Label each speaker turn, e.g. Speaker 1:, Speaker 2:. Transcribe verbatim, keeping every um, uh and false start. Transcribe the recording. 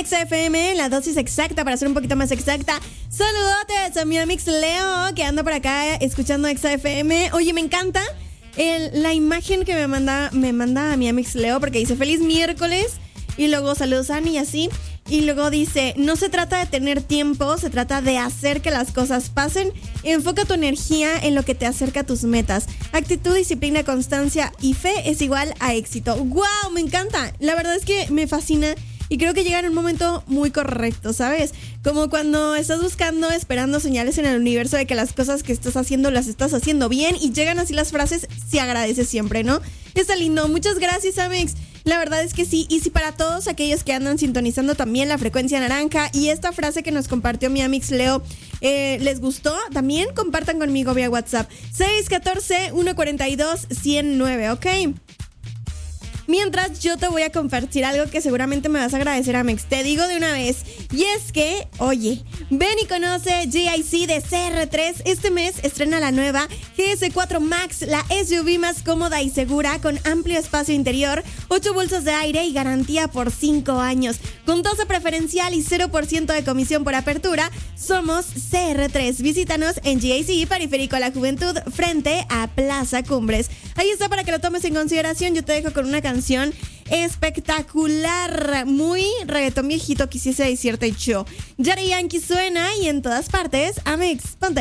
Speaker 1: Exa F M, la dosis exacta, para ser un poquito más exacta. Saludotes a mi amix Leo, que anda por acá escuchando Exa F M. Oye, me encanta el, la imagen que me manda, me manda a mi amix Leo, porque dice feliz miércoles, y luego saludos Ani y así. Y luego dice, no se trata de tener tiempo, se trata de hacer que las cosas pasen. Enfoca tu energía en lo que te acerca a tus metas. Actitud, disciplina, constancia y fe es igual a éxito. ¡Wow! Me encanta. La verdad es que me fascina y creo que llega en un momento muy correcto, ¿sabes? Como cuando estás buscando, esperando señales en el universo de que las cosas que estás haciendo las estás haciendo bien y llegan así las frases, se agradece siempre, ¿no? Está lindo. Muchas gracias, Amex. La verdad es que sí, y si para todos aquellos que andan sintonizando también la frecuencia naranja y esta frase que nos compartió mi amix Leo, eh, ¿les gustó? También compartan conmigo vía WhatsApp seis uno cuatro, uno cuatro dos, uno cero nueve, ¿ok? Mientras yo te voy a compartir algo que seguramente me vas a agradecer, Amex. Te digo de una vez. Y es que, oye, ven y conoce G I C de C R tres. Este mes estrena la nueva G S cuatro Max, la S U V más cómoda y segura, con amplio espacio interior, ocho bolsas de aire y garantía por cinco años. Con tasa preferencial y cero por ciento de comisión por apertura, somos C R tres. Visítanos en G I C, Periférico a la Juventud, frente a Plaza Cumbres. Ahí está para que lo tomes en consideración. Yo te dejo con una canción espectacular, muy reggaetón viejito, quisiese decirte yo. Daddy Yankee suena y en todas partes, Amex, ponte